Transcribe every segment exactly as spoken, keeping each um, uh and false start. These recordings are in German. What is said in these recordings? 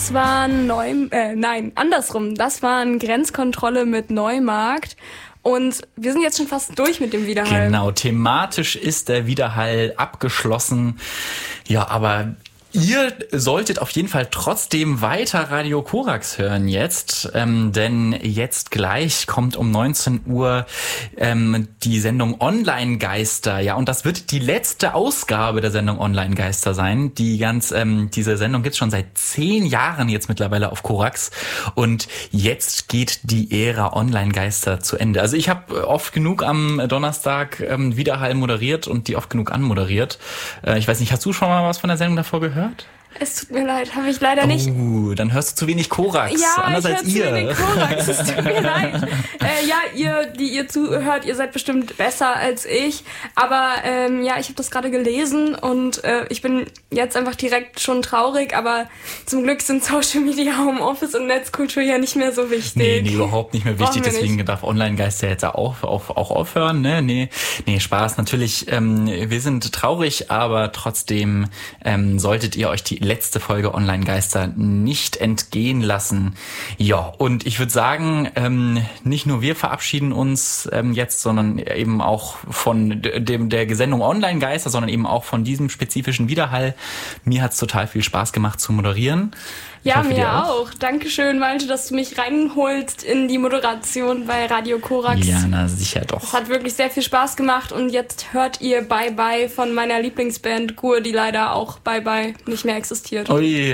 Das war Neu, äh, nein, andersrum. Das war eine Grenzkontrolle mit Neumarkt. Und wir sind jetzt schon fast durch mit dem Widerhall. Genau, thematisch ist der Widerhall abgeschlossen. Ja, aber ihr solltet auf jeden Fall trotzdem weiter Radio Korax hören jetzt, ähm, denn jetzt gleich kommt um neunzehn Uhr ähm, die Sendung Online-Geister. Ja, und das wird die letzte Ausgabe der Sendung Online-Geister sein. Die ganz, ähm, diese Sendung gibt's schon seit zehn Jahren jetzt mittlerweile auf Korax und jetzt geht die Ära Online-Geister zu Ende. Also ich habe oft genug am Donnerstag ähm, Widerhall moderiert und die oft genug anmoderiert. Äh, ich weiß nicht, hast du schon mal was von der Sendung davor gehört? Es tut mir leid, habe ich leider nicht. Oh, dann hörst du zu wenig Korax. Ja, anders ich als höre ihr. zu wenig Korax, es tut mir leid. Äh, ja, ihr, die ihr zuhört, ihr seid bestimmt besser als ich. Aber ähm, ja, ich habe das gerade gelesen und äh, ich bin jetzt einfach direkt schon traurig. Aber zum Glück sind Social Media, Homeoffice und Netzkultur ja nicht mehr so wichtig. Nee, nee, überhaupt nicht mehr wichtig. Brauchen wir Deswegen nicht. darf Online-Geister jetzt auch, auch, auch aufhören. Ne? Nee, nee, Spaß. Natürlich, ähm, wir sind traurig, aber trotzdem ähm, solltet ihr euch die letzte Folge Online-Geister nicht entgehen lassen. Ja, und ich würde sagen, ähm, nicht nur wir verabschieden uns ähm, jetzt, sondern eben auch von dem der Sendung Online-Geister, sondern eben auch von diesem spezifischen Widerhall. Mir hat's total viel Spaß gemacht zu moderieren. Ich Ja, hoffe, dir mir auch. Dankeschön, Malte, dass du mich reinholst in die Moderation bei Radio Korax. Ja, na sicher doch. Es hat wirklich sehr viel Spaß gemacht und jetzt hört ihr Bye Bye von meiner Lieblingsband Gur, die leider auch Bye Bye nicht mehr existiert. Ui,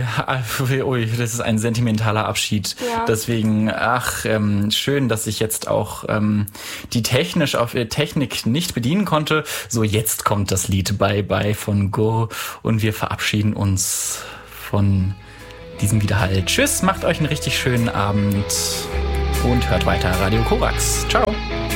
ui, das ist ein sentimentaler Abschied. Ja. Deswegen, ach, ähm, schön, dass ich jetzt auch ähm, die technisch auf äh, Technik nicht bedienen konnte. So, jetzt kommt das Lied Bye Bye von Gur und wir verabschieden uns von diesem Widerhall. Tschüss, macht euch einen richtig schönen Abend und hört weiter Radio Korax. Ciao.